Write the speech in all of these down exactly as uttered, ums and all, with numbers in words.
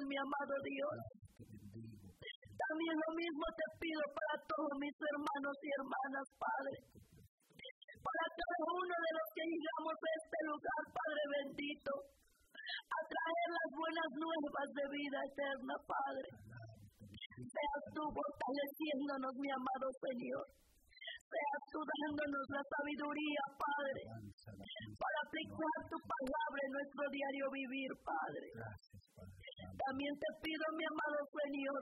mi amado Dios. También lo mismo te pido para todos mis hermanos y hermanas, Padre. Para cada uno de los que llegamos a este lugar, Padre bendito, a traer las buenas nuevas de vida eterna, Padre. Seas tú fortaleciéndonos, mi amado Señor. Seas tú dándonos la sabiduría, Padre, para aplicar tu palabra en nuestro diario vivir, Padre. También te pido, mi amado Señor,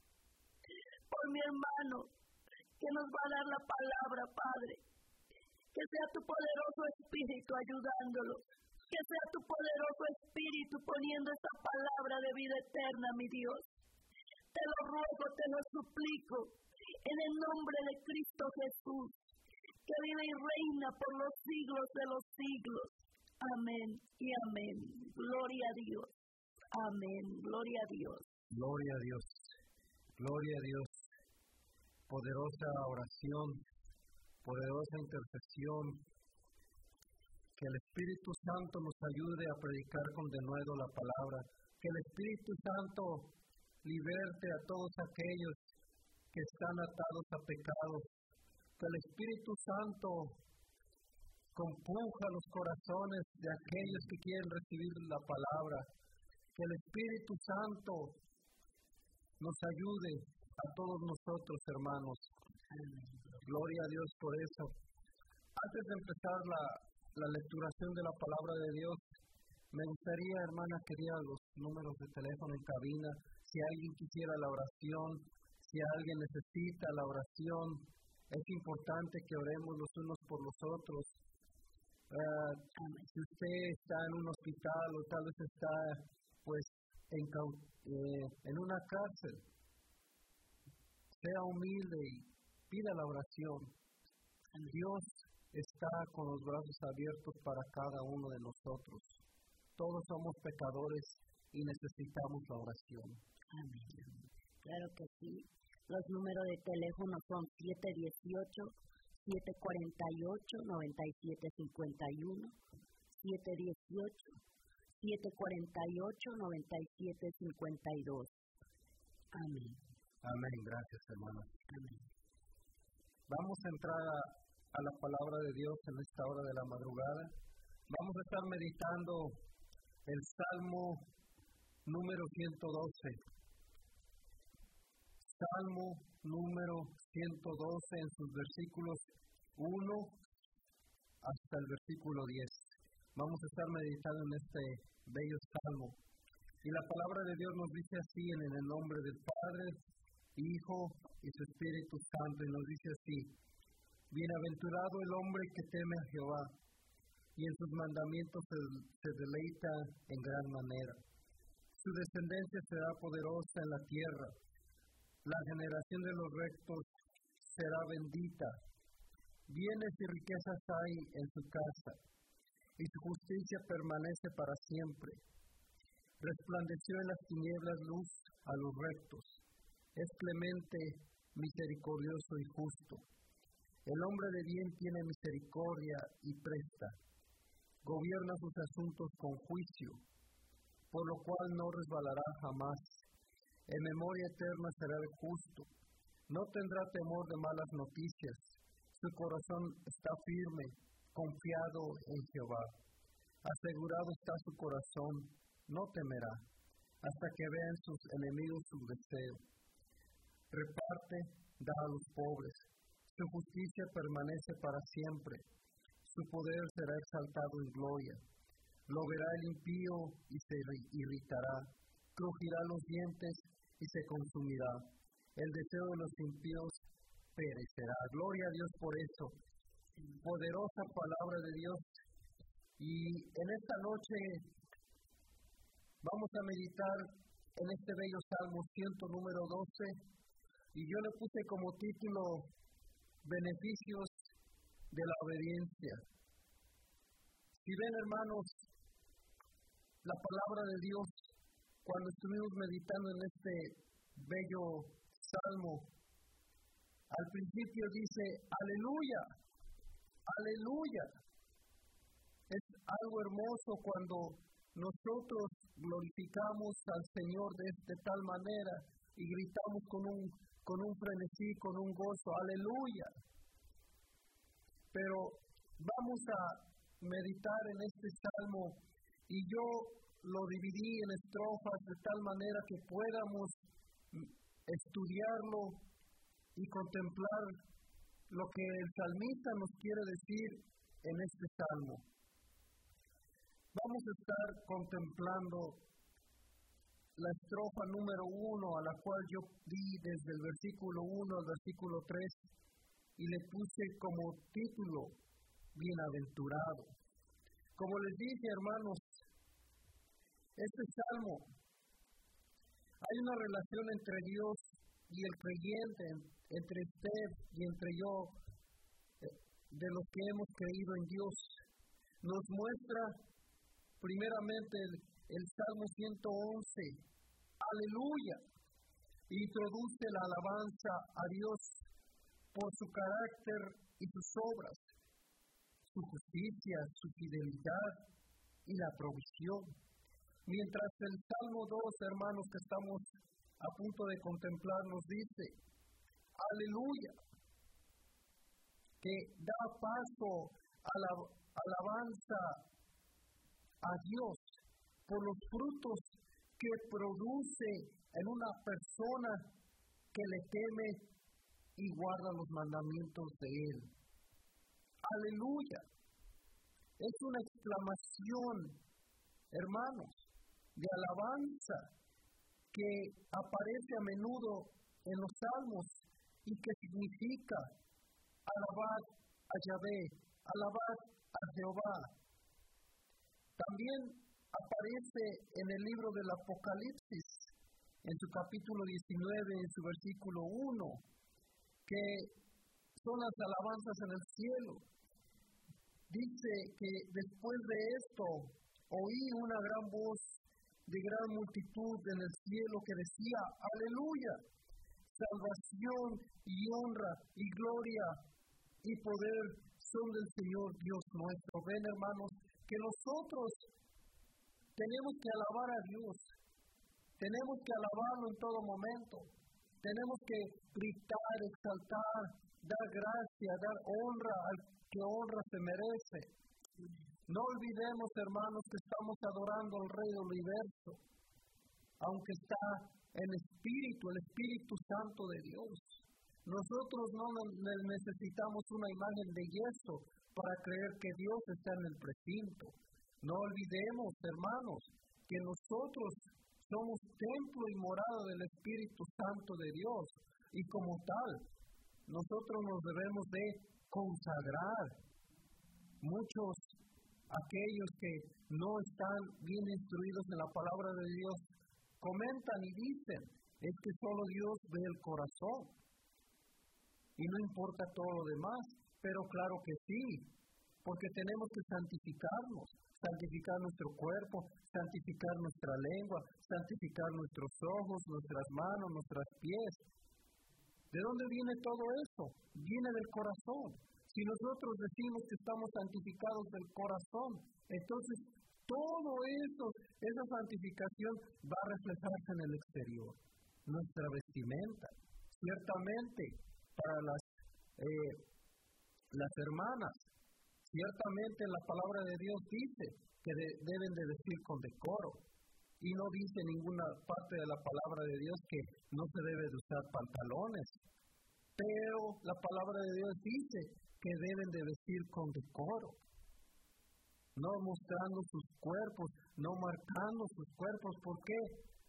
por mi hermano, que nos va a dar la palabra, Padre. Que sea tu poderoso Espíritu ayudándolo. Que sea tu poderoso Espíritu poniendo esta palabra de vida eterna, mi Dios. Te lo ruego, te lo suplico, en el nombre de Cristo Jesús, que vive y reina por los siglos de los siglos. Amén y amén. Gloria a Dios. Amén. Gloria a Dios. Gloria a Dios. Gloria a Dios. Poderosa oración, poderosa intercesión. Que el Espíritu Santo nos ayude a predicar con denuedo la palabra. Que el Espíritu Santo liberte a todos aquellos que están atados a pecados. Que el Espíritu Santo compunja los corazones de aquellos que quieren recibir la palabra. Que el Espíritu Santo nos ayude a todos nosotros, hermanos. Gloria a Dios por eso. Antes de empezar la, la lecturación de la palabra de Dios, me gustaría, hermana querida, los números de teléfono en cabina, si alguien quisiera la oración, si alguien necesita la oración, es importante que oremos los unos por los otros. Uh, si usted está en un hospital o tal vez está pues en, eh, en una cárcel, sea humilde y pida la oración. Dios está con los brazos abiertos para cada uno de nosotros. Todos somos pecadores y necesitamos la oración. Amén. Claro que sí. Los números de teléfono son siete uno ocho, siete cuatro ocho, nueve siete cinco uno, siete uno ocho, siete cuatro ocho, nueve siete cinco dos. Amén. Amén. Gracias, hermano. Amén. Vamos a entrar a, a la palabra de Dios en esta hora de la madrugada. Vamos a estar meditando el Salmo número ciento doce. Salmo número ciento doce en sus versículos uno hasta el versículo diez. Vamos a estar meditando en este bello salmo. Y la palabra de Dios nos dice así, en el nombre del Padre, Hijo y su Espíritu Santo, y nos dice así: Bienaventurado el hombre que teme a Jehová, y en sus mandamientos se, se deleita en gran manera. Su descendencia será poderosa en la tierra. La generación de los rectos será bendita. Bienes y riquezas hay en su casa, y su justicia permanece para siempre. Resplandeció en las tinieblas luz a los rectos. Es clemente, misericordioso y justo. El hombre de bien tiene misericordia y presta. Gobierna sus asuntos con juicio, por lo cual no resbalará jamás. En memoria eterna será el justo. No tendrá temor de malas noticias. Su corazón está firme, confiado en Jehová. Asegurado está su corazón, no temerá, hasta que vean sus enemigos su deseo. Reparte, da a los pobres. Su justicia permanece para siempre. Su poder será exaltado en gloria. Lo verá el impío y se irritará. Crujirá los dientes y se consumirá. El deseo de los impíos perecerá. Gloria a Dios por eso. Poderosa palabra de Dios. Y en esta noche vamos a meditar en este bello Salmo ciento número doce. Y yo le puse como título: Beneficios de la obediencia. Si ven, hermanos, la palabra de Dios, cuando estuvimos meditando en este bello salmo, al principio dice: aleluya, aleluya. Es algo hermoso cuando nosotros glorificamos al Señor de, de tal manera y gritamos con un, con un frenesí, con un gozo, aleluya. Pero vamos a meditar en este salmo y yo lo dividí en estrofas de tal manera que podamos estudiarlo y contemplar lo que el salmista nos quiere decir en este salmo. Vamos a estar contemplando la estrofa número uno, a la cual yo di desde el versículo uno al versículo tres, y le puse como título, Bienaventurado. Como les dije, hermanos, este salmo, hay una relación entre Dios y el creyente, entre usted y entre yo, de los que hemos creído en Dios. Nos muestra primeramente el, el Salmo ciento once, aleluya, introduce la alabanza a Dios por su carácter y sus obras, su justicia, su fidelidad y la provisión. Mientras el Salmo dos, hermanos, que estamos a punto de contemplar, nos dice, aleluya, que da paso a la alabanza a Dios por los frutos que produce en una persona que le teme y guarda los mandamientos de Él. Aleluya. Es una exclamación, hermanos, de alabanza que aparece a menudo en los salmos y que significa alabad a Yahvé, alabad a Jehová. También aparece en el libro del Apocalipsis, en su capítulo diecinueve, en su versículo uno, que son las alabanzas en el cielo. Dice que después de esto oí una gran voz de gran multitud en el cielo que decía, aleluya, salvación y honra y gloria y poder son del Señor Dios nuestro. Ven, hermanos, que nosotros tenemos que alabar a Dios, tenemos que alabarlo en todo momento, tenemos que gritar, exaltar, dar gracia, dar honra al que honra se merece. No olvidemos, hermanos, que estamos adorando al Rey del Universo, aunque está en espíritu, el Espíritu Santo de Dios. Nosotros no necesitamos una imagen de yeso para creer que Dios está en el precinto. No olvidemos, hermanos, que nosotros somos templo y morada del Espíritu Santo de Dios, y como tal, nosotros nos debemos de consagrar. Muchos, aquellos que no están bien instruidos en la palabra de Dios, comentan y dicen, es que solo Dios ve el corazón, y no importa todo lo demás. Pero claro que sí, porque tenemos que santificarnos, santificar nuestro cuerpo, santificar nuestra lengua, santificar nuestros ojos, nuestras manos, nuestros pies. ¿De dónde viene todo eso? Viene del corazón. Si nosotros decimos que estamos santificados del corazón, entonces todo eso, esa santificación va a reflejarse en el exterior. Nuestra vestimenta, ciertamente, para las, eh, las hermanas, ciertamente la palabra de Dios dice que de, deben de vestir con decoro. Y no dice en ninguna parte de la palabra de Dios que no se debe de usar pantalones. Pero la palabra de Dios dice que deben de vestir con decoro. No mostrando sus cuerpos, no marcando sus cuerpos. ¿Por qué?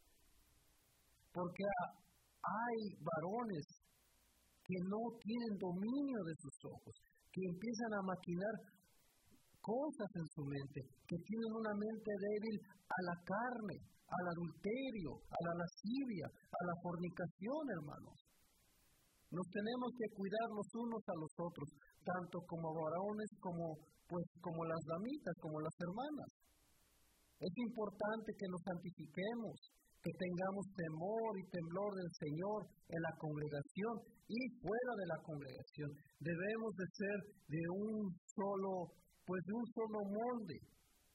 Porque hay varones que no tienen dominio de sus ojos, que empiezan a maquinar cosas en su mente, que tienen una mente débil a la carne, al adulterio, a la lascivia, a la fornicación, hermanos. Nos tenemos que cuidar los unos a los otros, tanto como varones como, pues, como las damitas, como las hermanas. Es importante que nos santifiquemos, que tengamos temor y temblor del Señor en la congregación y fuera de la congregación. Debemos de ser de un solo, pues de un solo molde,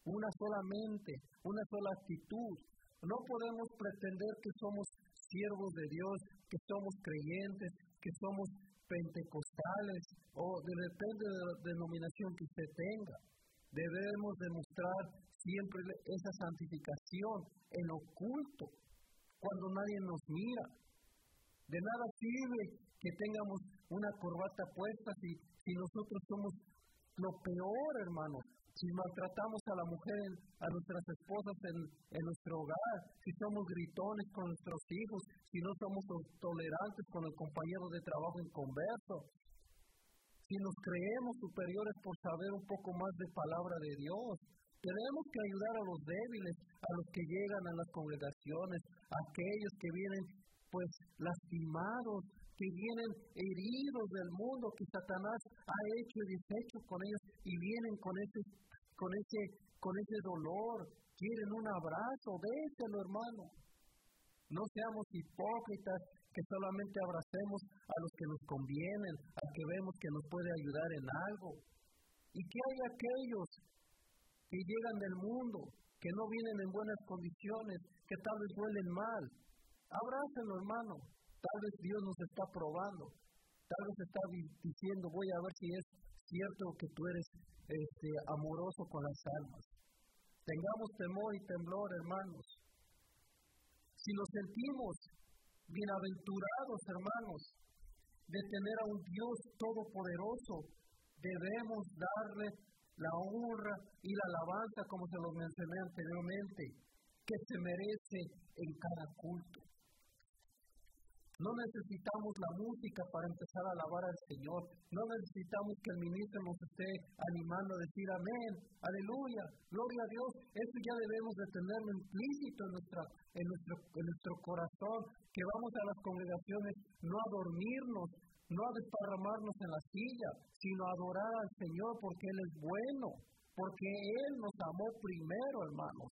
una sola mente, una sola actitud. No podemos pretender que somos siervos de Dios, que somos creyentes, que somos pentecostales o de depende de la denominación que usted tenga. Debemos demostrar siempre esa santificación en oculto, cuando nadie nos mira. De nada sirve que tengamos una corbata puesta si, si nosotros somos lo peor, hermano. Si maltratamos a la mujer, a nuestras esposas en, en nuestro hogar, si somos gritones con nuestros hijos, si no somos tolerantes con el compañero de trabajo inconverso, si nos creemos superiores por saber un poco más de palabra de Dios. Tenemos que ayudar a los débiles, a los que llegan a las congregaciones, a aquellos que vienen pues lastimados, que vienen heridos del mundo, que Satanás ha hecho y deshecho con ellos, y vienen con ese, con ese, con ese dolor, quieren un abrazo, déselo, hermano. No seamos hipócritas, que solamente abracemos a los que nos convienen, a que vemos que nos puede ayudar en algo. Y que hay aquellos que llegan del mundo, que no vienen en buenas condiciones, que tal vez huelen mal. Abrácenlo, hermano. Tal vez Dios nos está probando. Tal vez está diciendo, voy a ver si es cierto que tú eres este, amoroso con las almas. Tengamos temor y temblor, hermanos. Si nos sentimos bienaventurados, hermanos, de tener a un Dios todopoderoso, debemos darle la honra y la alabanza, como se los mencioné anteriormente, que se merece en cada culto. No necesitamos la música para empezar a alabar al Señor. No necesitamos que el ministro nos esté animando a decir amén, aleluya, gloria a Dios. Eso ya debemos de tenerlo implícito en, nuestra, en, nuestro, en nuestro corazón, que vamos a las congregaciones no a dormirnos, no a desparramarnos en la silla, sino a adorar al Señor porque Él es bueno, porque Él nos amó primero, hermanos.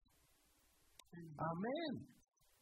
Amén.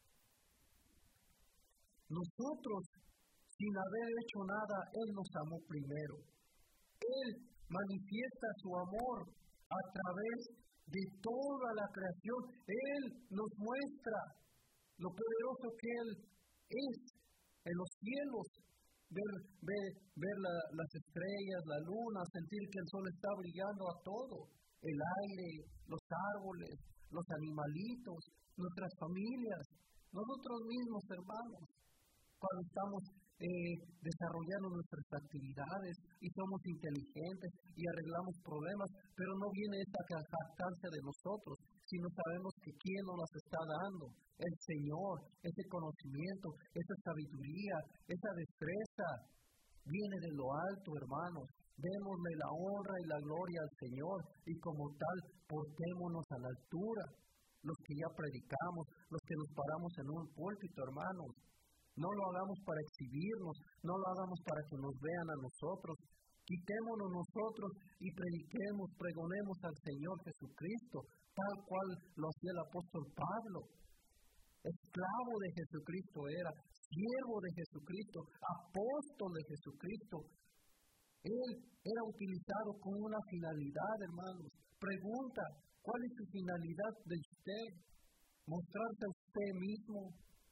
Nosotros, sin haber hecho nada, Él nos amó primero. Él manifiesta su amor a través de toda la creación. Él nos muestra lo poderoso que Él es en los cielos. Ver, ver, ver la, las estrellas, la luna, sentir que el sol está brillando a todo. El aire, los árboles, los animalitos, nuestras familias, nosotros mismos, hermanos. Cuando estamos eh, desarrollando nuestras actividades y somos inteligentes y arreglamos problemas, pero no viene esta jactancia de nosotros, sino sabemos que quién nos las está dando, el Señor, ese conocimiento, esa sabiduría, esa destreza, viene de lo alto, hermanos. Démosle la honra y la gloria al Señor y como tal, portémonos a la altura, los que ya predicamos, los que nos paramos en un púlpito, hermanos. No lo hagamos para exhibirnos, no lo hagamos para que nos vean a nosotros. Quitémonos nosotros y prediquemos, pregonemos al Señor Jesucristo, tal cual lo hacía el apóstol Pablo. Esclavo de Jesucristo era, siervo de Jesucristo, apóstol de Jesucristo. Él era utilizado con una finalidad, hermanos. Pregunta, ¿cuál es su finalidad de usted? ¿Mostrarse a usted mismo?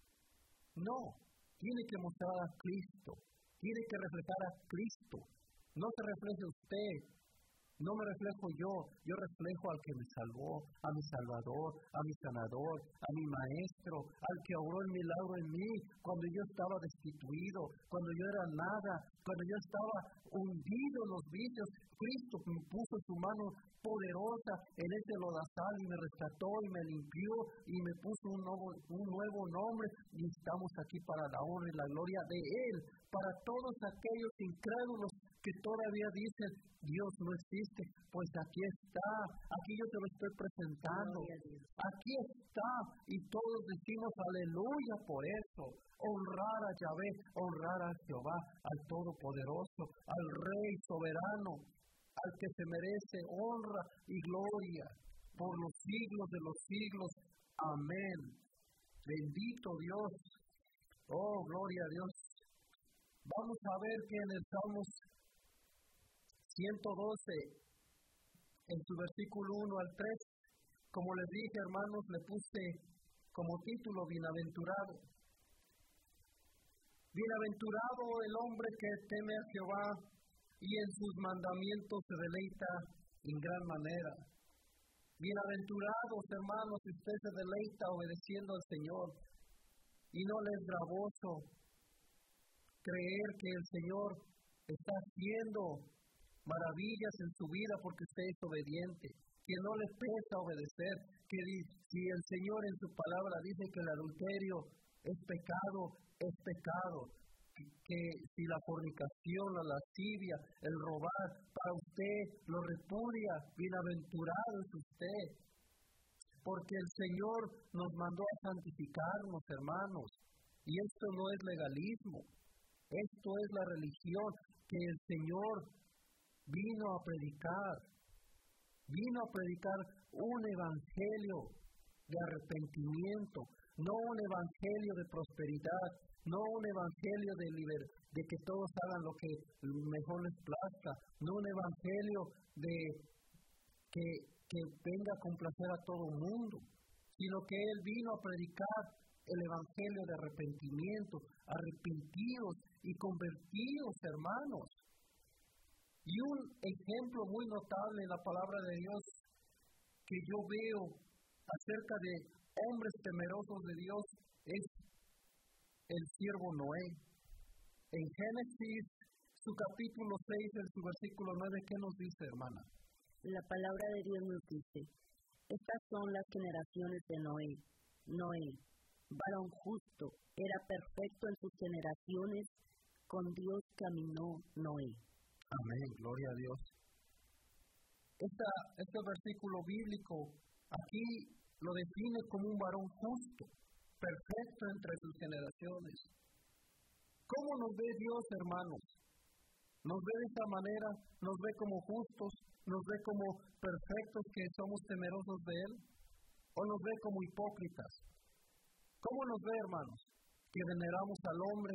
No. Tiene que mostrar a Cristo, tiene que reflejar a Cristo. No se refleje usted, no me reflejo yo, yo reflejo al que me salvó, a mi Salvador, a mi Sanador, a mi Maestro, al que obró el milagro en mí cuando yo estaba destituido, cuando yo era nada, cuando yo estaba hundido en los vicios. Cristo me puso su mano poderosa en ese lodazal y me rescató y me limpió y me puso un nuevo, un nuevo nombre y estamos aquí para la honra y la gloria de Él. Para todos aquellos incrédulos que todavía dicen Dios no existe, pues aquí está, aquí yo te lo estoy presentando, aquí está y todos decimos aleluya por eso. Honrar a Yahvé, honrar a Jehová, al Todopoderoso, al Rey soberano, al que se merece honra y gloria por los siglos de los siglos. Amén. Bendito Dios. Oh, gloria a Dios. Vamos a ver que en el Salmos ciento doce, en su versículo uno al tres, Como les dije, hermanos, le puse como título bienaventurado. Bienaventurado el hombre que teme a Jehová y en sus mandamientos se deleita en gran manera. Bienaventurados, hermanos, si usted se deleita obedeciendo al Señor y no le es gravoso creer que el Señor está haciendo maravillas en su vida porque usted es obediente, que no le pesa obedecer, que si el Señor en su palabra dice que el adulterio es pecado, es pecado, que, que si la fornicación, la lascivia, el robar, para usted lo repudia, bienaventurado es usted, porque el Señor nos mandó a santificarnos, hermanos, y esto no es legalismo, esto es la religión que el Señor vino a predicar. Vino a predicar un evangelio de arrepentimiento, no un evangelio de prosperidad, no un evangelio de liber- de que todos hagan lo que mejor les plazca, no un evangelio de que, que venga a complacer a todo el mundo, sino que Él vino a predicar el evangelio de arrepentimiento, arrepentidos y convertidos, hermanos. Y un ejemplo muy notable en la palabra de Dios que yo veo acerca de hombres temerosos de Dios es el siervo Noé. En Génesis, su capítulo seis, en su versículo nueve, ¿qué nos dice, hermana? La palabra de Dios nos dice, estas son las generaciones de Noé. Noé, varón justo, era perfecto en sus generaciones, con Dios caminó Noé. Amén, gloria a Dios. Esta, este versículo bíblico aquí lo define como un varón justo, perfecto entre sus generaciones. ¿Cómo nos ve Dios, hermanos? ¿Nos ve de esta manera? ¿Nos ve como justos? ¿Nos ve como perfectos que somos temerosos de Él? ¿O nos ve como hipócritas? ¿Cómo nos ve, hermanos? ¿Que veneramos al hombre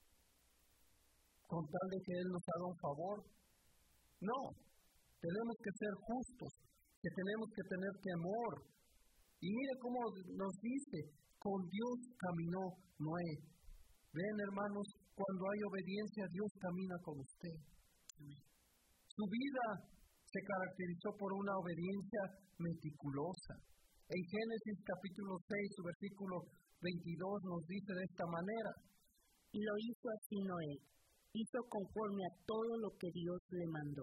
con tal de que Él nos haga un favor? No, tenemos que ser justos, que tenemos que tener temor. Y mire cómo nos dice, con Dios caminó Noé. Ven, hermanos, cuando hay obediencia, Dios camina con usted. Su vida se caracterizó por una obediencia meticulosa. En Génesis capítulo seis, su versículo veintidós nos dice de esta manera. Y lo hizo así Noé. Hizo conforme a todo lo que Dios le mandó.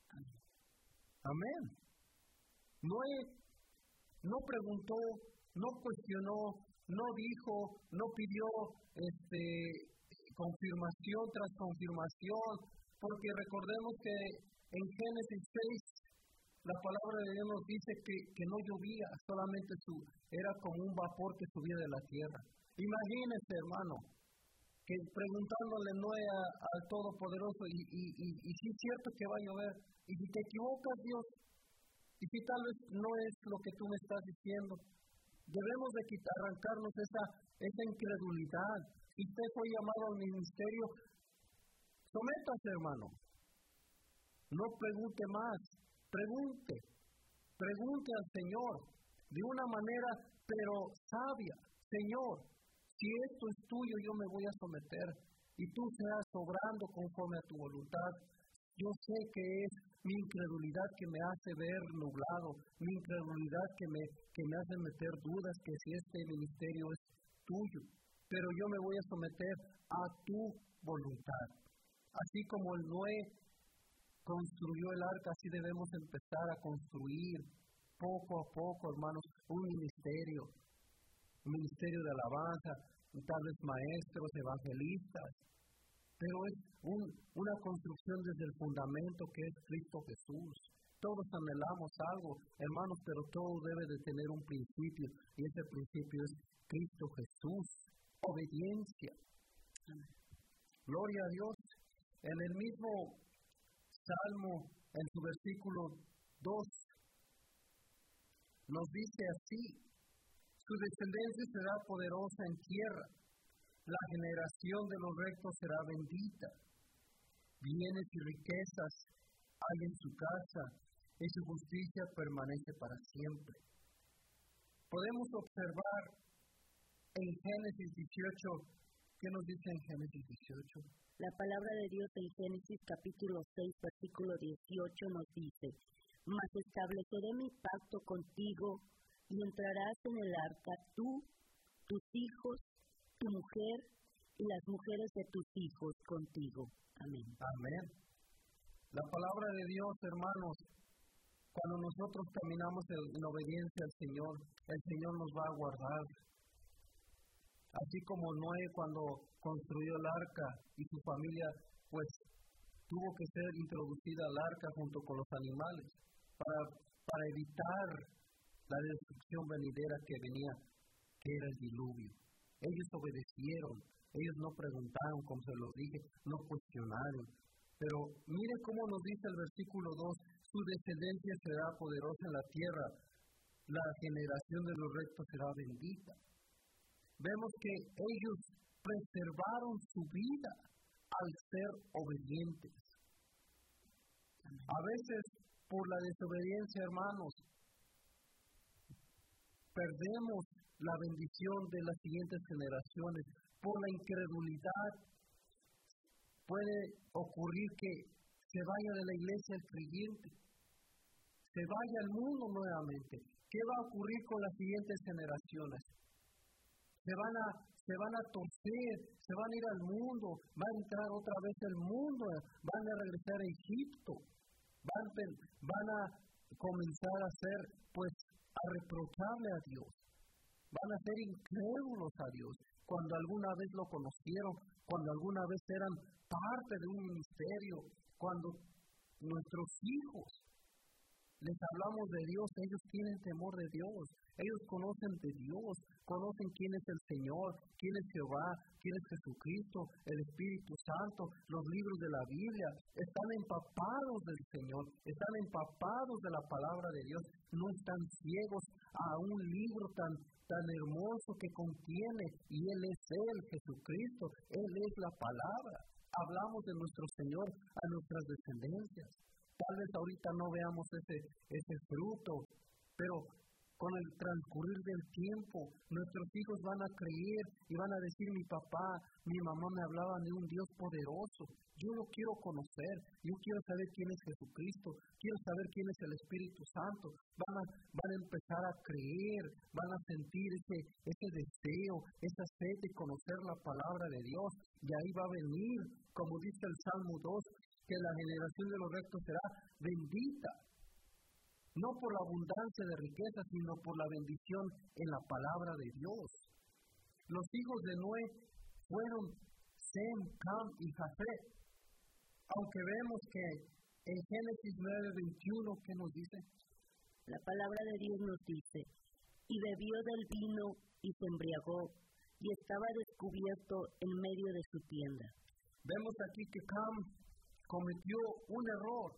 Amén. Noé no preguntó, no cuestionó, no dijo, no pidió este, confirmación tras confirmación, porque recordemos que en Génesis seis la palabra de Dios nos dice que, que no llovía, solamente su, era como un vapor que subía de la tierra. Imagínese, hermano, que preguntándole Noé al Todopoderoso, y, y, y, y si es cierto que va a llover, y si te equivocas, Dios, y si tal vez no es lo que tú me estás diciendo, debemos de quitar, arrancarnos esa, esa incredulidad. Si usted fue llamado al ministerio, sométase, hermano. No pregunte más, pregunte, pregunte al Señor, de una manera, pero sabia. Señor, si esto es tuyo, yo me voy a someter, y tú seas obrando conforme a tu voluntad. Yo sé que es mi incredulidad que me hace ver nublado, mi incredulidad que me, que me hace meter dudas que si este ministerio es tuyo, pero yo me voy a someter a tu voluntad. Así como el Noé construyó el arca, así debemos empezar a construir poco a poco, hermanos, un ministerio, un ministerio de alabanza, tal vez maestros, evangelistas, pero es un, una construcción desde el fundamento que es Cristo Jesús. Todos anhelamos algo, hermanos, pero todo debe de tener un principio, y ese principio es Cristo Jesús, obediencia. Gloria a Dios. En el mismo Salmo, en su versículo dos, nos dice así: su descendencia será poderosa en tierra, la generación de los rectos será bendita. Bienes y riquezas hay en su casa, y su justicia permanece para siempre. podemos observar en Génesis dieciocho, ¿qué nos dice en Génesis dieciocho? La palabra de Dios en Génesis capítulo seis, versículo dieciocho nos dice: Mas estableceré mi pacto contigo y entrarás en el arca tú, tus hijos, tu mujer y las mujeres de tus hijos contigo. Amén. Amén. La palabra de Dios, hermanos, cuando nosotros caminamos en obediencia al Señor, el Señor nos va a guardar. Así como Noé cuando construyó el arca y su familia, pues, tuvo que ser introducida al arca junto con los animales para, para evitar la destrucción venidera que venía, que era el diluvio. Ellos obedecieron, ellos no preguntaron, como se los dije, no cuestionaron. Pero mire cómo nos dice el versículo dos, su descendencia será poderosa en la tierra, la generación de los rectos será bendita. Vemos que ellos preservaron su vida al ser obedientes. A veces, por la desobediencia, hermanos, perdemos la bendición de las siguientes generaciones. Por la incredulidad puede ocurrir que se vaya de la iglesia el creyente, se vaya al mundo nuevamente. ¿Qué va a ocurrir con las siguientes generaciones? Se van a, se van a torcer, se van a ir al mundo, va a entrar otra vez el mundo, van a regresar a Egipto, van, van a comenzar a ser, pues, a reprocharle a Dios, van a ser incrédulos a Dios, cuando alguna vez lo conocieron, cuando alguna vez eran parte de un ministerio, cuando nuestros hijos les hablamos de Dios, ellos tienen temor de Dios, ellos conocen de Dios, conocen quién es el Señor, quién es Jehová, quién es Jesucristo, el Espíritu Santo, los libros de la Biblia, están empapados del Señor, están empapados de la palabra de Dios, no están ciegos a un libro tan, tan hermoso que contiene, y Él es Él, Jesucristo, Él es la palabra. Hablamos de nuestro Señor a nuestras descendencias. Tal vez ahorita no veamos ese, ese fruto, pero con el transcurrir del tiempo, nuestros hijos van a creer y van a decir: mi papá, mi mamá me hablaban de un Dios poderoso. Yo lo quiero conocer, yo quiero saber quién es Jesucristo, quiero saber quién es el Espíritu Santo. Van a, van a empezar a creer, van a sentir ese, ese deseo, esa sed de conocer la palabra de Dios. Y ahí va a venir, como dice el Salmo dos, que la generación de los rectos será bendita, no por la abundancia de riqueza, sino por la bendición en la palabra de Dios. Los hijos de Noé fueron Sem, Cam y Jafet, aunque vemos que en Génesis nueve veintiuno, ¿qué nos dice? La palabra de Dios nos dice: y bebió del vino y se embriagó, y estaba descubierto en medio de su tienda. Vemos aquí que Cam cometió un error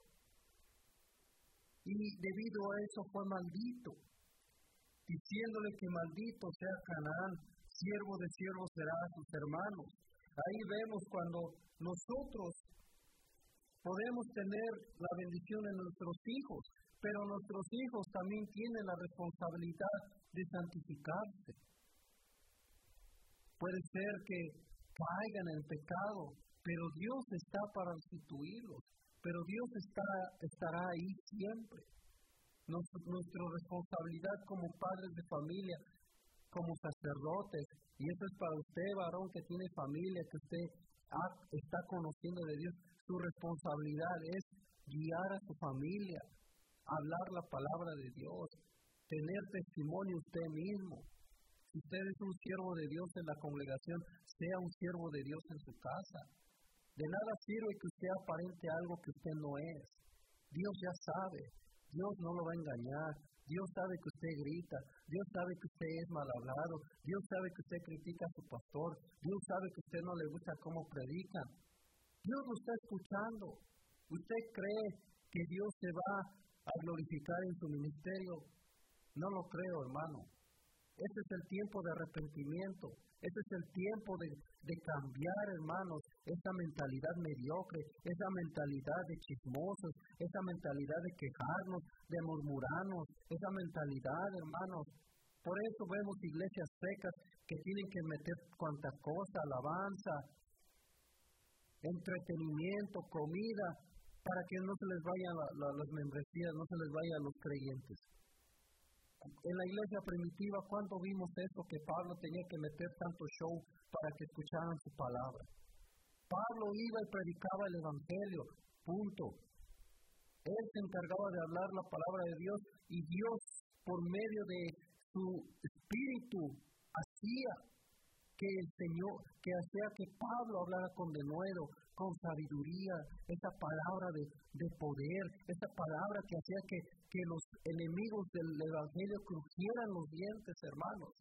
y debido a eso fue maldito, diciéndole que maldito sea Canaán, siervo de siervos será a sus hermanos. Ahí vemos cuando nosotros podemos tener la bendición en nuestros hijos, pero nuestros hijos también tienen la responsabilidad de santificarse. Puede ser que caigan en pecado, pero Dios está para restituirlos, pero Dios está, estará ahí siempre. Nos, nuestra responsabilidad como padres de familia, como sacerdotes, y eso es para usted, varón, que tiene familia, que usted ha, está conociendo de Dios, su responsabilidad es guiar a su familia, hablar la palabra de Dios, tener testimonio usted mismo. Si usted es un siervo de Dios en la congregación, sea un siervo de Dios en su casa. De nada sirve que usted aparente algo que usted no es. Dios ya sabe, Dios no lo va a engañar, Dios sabe que usted grita, Dios sabe que usted es mal hablado, Dios sabe que usted critica a su pastor, Dios sabe que usted no le gusta cómo predican. Dios lo está escuchando. ¿Usted cree que Dios se va a glorificar en su ministerio? No lo creo, hermano. Ese es el tiempo de arrepentimiento. Ese es el tiempo de, de cambiar, hermanos, esa mentalidad mediocre, esa mentalidad de chismosos, esa mentalidad de quejarnos, de murmurarnos, esa mentalidad, hermanos, Por eso vemos iglesias secas que tienen que meter cuanta cosa, alabanza, entretenimiento, comida, para que no se les vayan la, la, las membresías, no se les vayan los creyentes. En la iglesia primitiva, ¿cuándo vimos eso? Que Pablo tenía que meter tanto show para que escucharan su palabra. Pablo iba y predicaba el evangelio, punto. Él se encargaba de hablar la palabra de Dios y Dios, por medio de su espíritu, hacía que el Señor, que hacía que Pablo hablara con denuedo, con sabiduría, esa palabra de, de poder, esa palabra que hacía que, que los enemigos del evangelio crujieran los dientes, hermanos.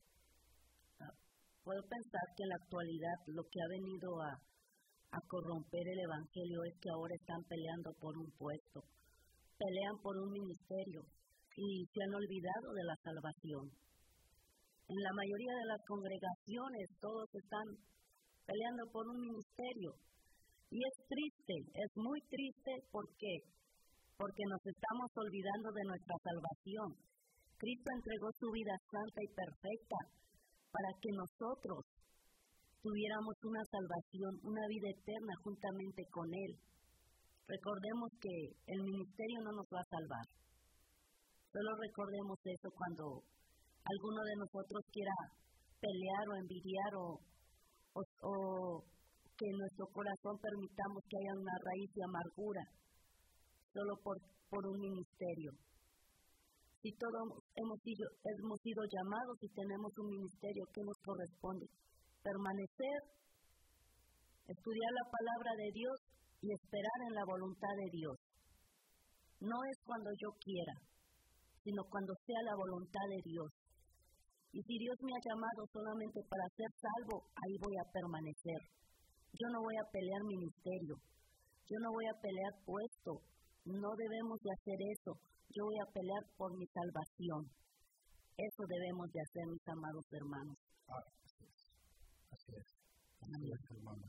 Puedo pensar que en la actualidad lo que ha venido a, a corromper el evangelio es que ahora están peleando por un puesto, pelean por un ministerio y se han olvidado de la salvación. En la mayoría de las congregaciones todos están peleando por un ministerio. Y es triste, es muy triste, ¿por qué? Porque nos estamos olvidando de nuestra salvación. Cristo entregó su vida santa y perfecta para que nosotros tuviéramos una salvación, una vida eterna juntamente con Él. Recordemos que el ministerio no nos va a salvar. Solo recordemos eso cuando alguno de nosotros quiera pelear o envidiar o, o, o que en nuestro corazón permitamos que haya una raíz de amargura solo por, por un ministerio. Si todos hemos sido, hemos sido llamados y tenemos un ministerio, ¿qué nos corresponde? Permanecer, estudiar la palabra de Dios y esperar en la voluntad de Dios. No es cuando yo quiera, sino cuando sea la voluntad de Dios. Y si Dios me ha llamado solamente para ser salvo, ahí voy a permanecer. Yo no voy a pelear ministerio, yo no voy a pelear puesto, no debemos de hacer eso. Yo voy a pelear por mi salvación. Eso debemos de hacer, mis amados hermanos. Ah, así es, así es, así es, hermano.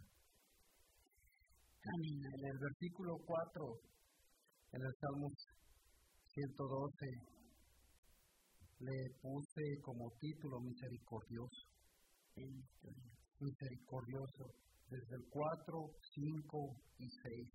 Amén. En el versículo cuatro, en el Salmo ciento doce, le puse como título misericordioso. Misericordioso. Desde el cuatro, cinco y seis.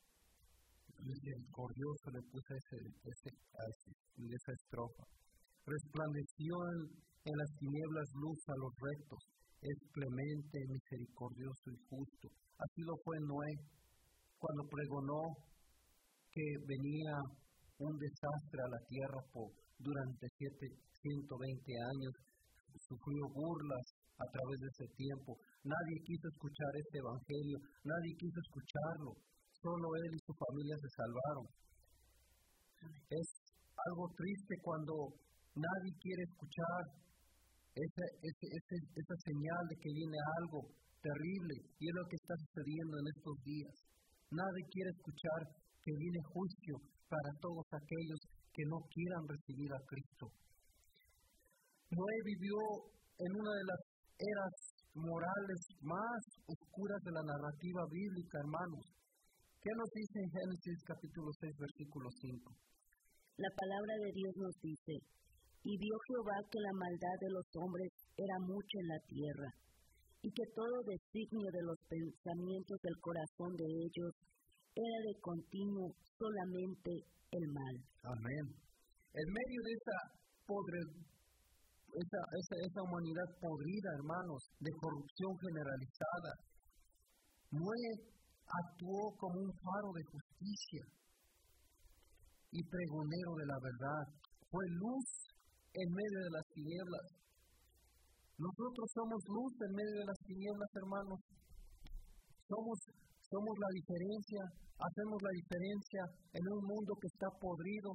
Misericordioso le puse ese, ese, ese, esa estrofa. Resplandeció en, en las tinieblas luz a los rectos. Es clemente, misericordioso y justo. Así lo fue Noé cuando pregonó que venía un desastre a la tierra por, durante ciento veinte años. Sufrió burlas a través de ese tiempo. Nadie quiso escuchar este evangelio, nadie quiso escucharlo. Solo él y su familia se salvaron. Es algo triste cuando nadie quiere escuchar esa, esa, esa, esa señal de que viene algo terrible, y es lo que está sucediendo en estos días. Nadie quiere escuchar que viene juicio para todos aquellos que no quieran recibir a Cristo. Noé vivió en una de las eras morales más oscuras de la narrativa bíblica, hermanos. ¿Qué nos dice en Génesis capítulo seis, versículo cinco? La palabra de Dios nos dice: y vio Jehová que la maldad de los hombres era mucha en la tierra, y que todo designio de los pensamientos del corazón de ellos era de continuo solamente el mal. Amén. En medio de esa podre, esa, esa, esa humanidad podrida, hermanos, de corrupción generalizada, Noé actuó como un faro de justicia y pregonero de la verdad. Fue luz en medio de las tinieblas. Nosotros somos luz en medio de las tinieblas, hermanos. Somos, somos la diferencia, hacemos la diferencia en un mundo que está podrido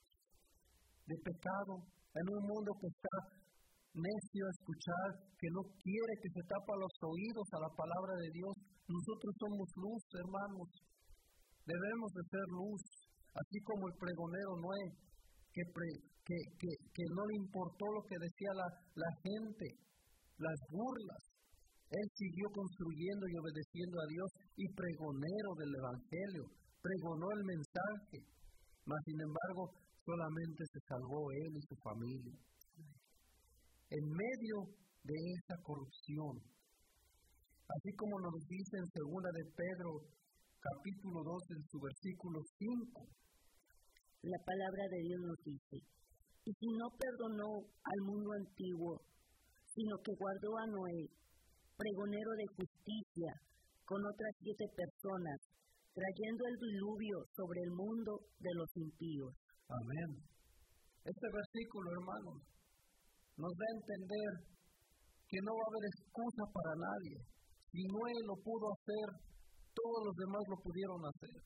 de pecado, en un mundo que está necio a escuchar, que no quiere, que se tapa los oídos a la palabra de Dios. Nosotros somos luz, hermanos. Debemos de ser luz, así como el pregonero Noé, que, pre, que, que, que no le importó lo que decía la, la gente, las burlas. Él siguió construyendo y obedeciendo a Dios, y pregonero del evangelio, pregonó el mensaje. Mas sin embargo, solamente se salvó él y su familia. en medio de esa corrupción. Así como nos dice en segunda de Pedro, capítulo dos, en su versículo cinco. La palabra de Dios nos dice, y si no perdonó al mundo antiguo, sino que guardó a Noé, pregonero de justicia, con otras siete personas, trayendo el diluvio sobre el mundo de los impíos. Amén. Este versículo, hermanos, nos da a entender que no va a haber excusa para nadie. Si Noé lo pudo hacer, todos los demás lo pudieron hacer.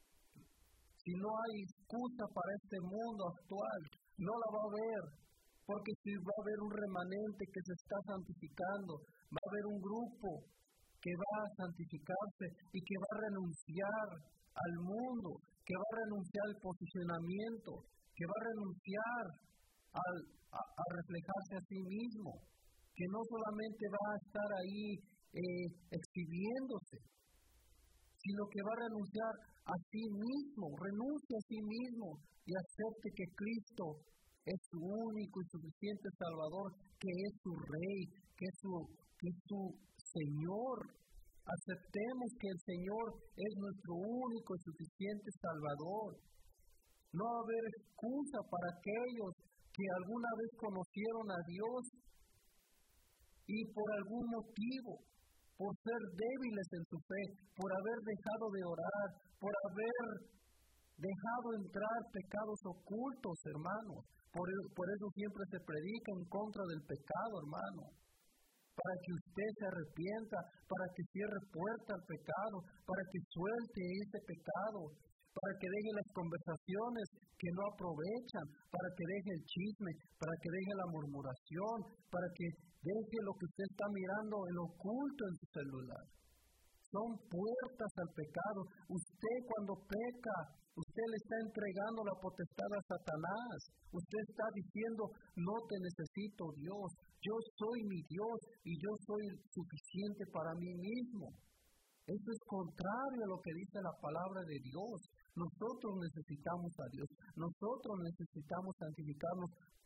Si no hay excusa para este mundo actual, no la va a haber, porque si va a haber un remanente que se está santificando, va a haber un grupo que va a santificarse y que va a renunciar al mundo, que va a renunciar al posicionamiento, que va a renunciar al, a, a reflejarse a sí mismo, que no solamente va a estar ahí eh, exhibiéndose, sino que va a renunciar a sí mismo, renuncia a sí mismo y acepte que Cristo es su único y suficiente Salvador, que es su Rey, que es su, que es su Señor. Aceptemos que el Señor es nuestro único y suficiente Salvador. No va a haber excusa para aquellos que alguna vez conocieron a Dios y por algún motivo, por ser débiles en su fe, por haber dejado de orar, por haber dejado entrar pecados ocultos, hermanos. Por, por eso siempre se predica en contra del pecado, hermano. Para que usted se arrepienta, para que cierre puerta al pecado, para que suelte ese pecado, para que deje las conversaciones que no aprovechan, para que deje el chisme, para que deje la murmuración, para que deje lo que usted está mirando en oculto en su celular. Son puertas al pecado. Usted cuando peca, usted le está entregando la potestad a Satanás. Usted está diciendo, no te necesito, Dios. Yo soy mi Dios y yo soy suficiente para mí mismo. Eso es contrario a lo que dice la palabra de Dios. Nosotros necesitamos a Dios. Nosotros necesitamos santificarnos